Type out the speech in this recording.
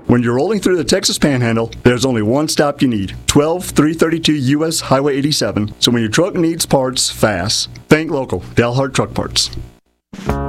When you're rolling through the Texas Panhandle, there's only one stop you need, 12332 U.S. Highway 87. So when your truck needs parts fast, think local, Dalhart Truck Parts.